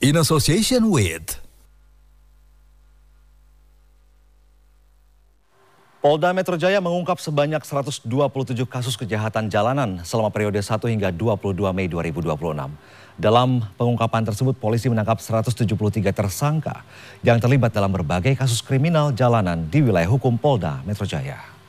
in association with Polda Metro Jaya mengungkap sebanyak 127 kasus kejahatan jalanan selama periode 1 hingga 22 Mei 2026. Dalam pengungkapan tersebut, polisi menangkap 173 tersangka yang terlibat dalam berbagai kasus kriminal jalanan di wilayah hukum Polda Metro Jaya.